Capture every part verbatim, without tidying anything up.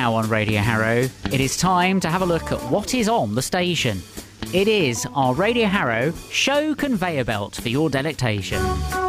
now on Radio Harrow, it is time to have a look at what is on the station. It is our Radio Harrow show conveyor belt for your delectation.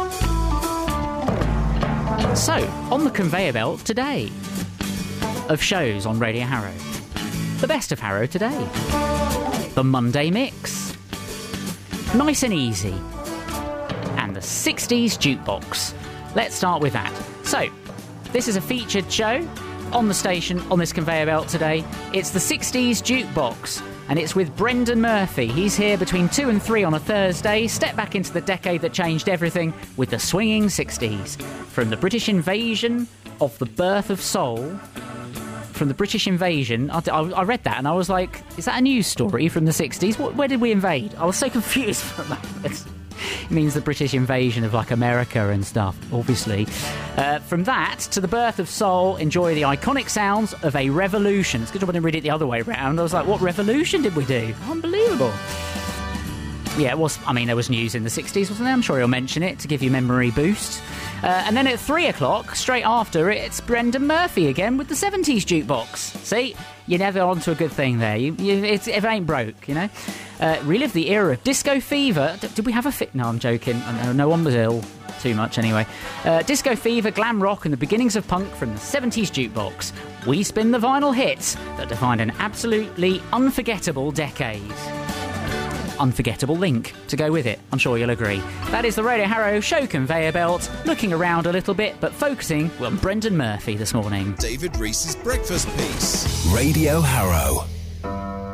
So, on the conveyor belt today of shows on Radio Harrow, the best of Harrow today, the Monday Mix, Nice and Easy, and the sixties Jukebox. Let's start with that. So, this is a featured show on the station on this conveyor belt today. It's the sixties Jukebox, and it's with Brendan Murphy. He's here between two and three on a Thursday. Step back into the decade that changed everything with the swinging sixties. From the British invasion of the birth of soul, from the British invasion, I, I, I read that and I was like, is that a news story from the sixties? What, where did we invade? I was so confused from that. It means the British invasion of, like, America and stuff, obviously. Uh, from that to the birth of soul, enjoy the iconic sounds of a revolution. It's good job I didn't read it the other way around. I was like, what revolution did we do? Unbelievable. Yeah, it was. I mean, there was news in the sixties, wasn't there? I'm sure he'll mention it to give you a memory boost. Uh, and then at three o'clock, straight after, it's Brendan Murphy again with the seventies Jukebox. See, you're never on to a good thing there. You, you, it's, it ain't broke, you know. Uh, relive the era of disco fever. D- did we have a fit? No, I'm joking. No, no one was ill. Too much, anyway. Uh, disco fever, glam rock, and the beginnings of punk from the seventies Jukebox. We spin the vinyl hits that defined an absolutely unforgettable decade. Unforgettable link to go with it, I'm sure you'll agree. That is the Radio Harrow show conveyor belt, looking around a little bit, but focusing on Brendan Murphy this morning. David Reese's breakfast piece. Radio Harrow.